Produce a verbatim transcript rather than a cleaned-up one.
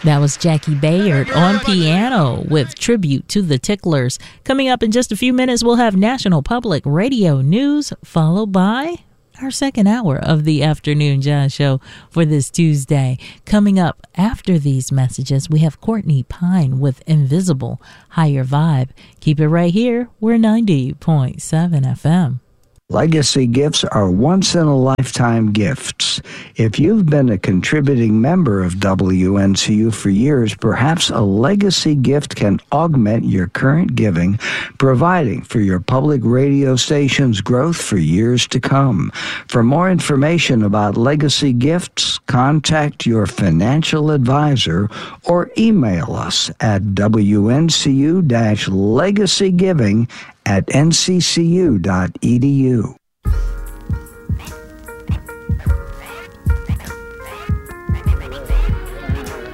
That was Jackie Bayard on piano with Tribute to the Ticklers. Coming up in just a few minutes, we'll have National Public Radio News, followed by our second hour of the Afternoon Jazz Show for this Tuesday. Coming up after these messages, we have Courtney Pine with Invisible, Higher Vibe. Keep it right here. We're ninety point seven F M. Legacy gifts are once-in-a-lifetime gifts. If you've been a contributing member of W N C U for years, perhaps a legacy gift can augment your current giving, providing for your public radio station's growth for years to come. For more information about legacy gifts, contact your financial advisor or email us at W N C U legacygiving at N C C U dot E D U.